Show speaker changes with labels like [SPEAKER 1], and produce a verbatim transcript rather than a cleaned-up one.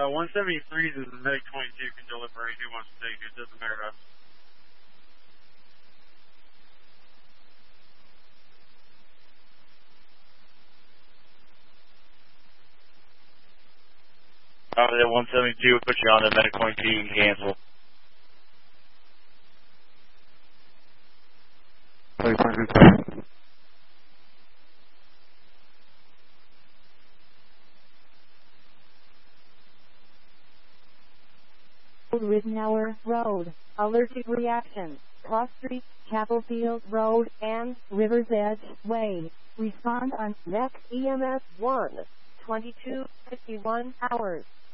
[SPEAKER 1] Uh, one seventy-three is Medic twenty-two can deliberate who wants to take it. Doesn't matter to us.
[SPEAKER 2] Uh, that one seventy-two will put you on the Medic twenty-two. You can cancel.
[SPEAKER 3] Ridenour Road, Allergic Reaction, Cross Street, Chapel Field Road, and River's Edge Way. Respond on next E M S one, twenty-two fifty-one hours.